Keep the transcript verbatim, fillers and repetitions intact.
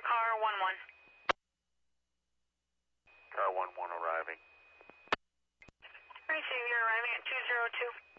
car one one. Car one one arriving. Receive, you're arriving at two zero two.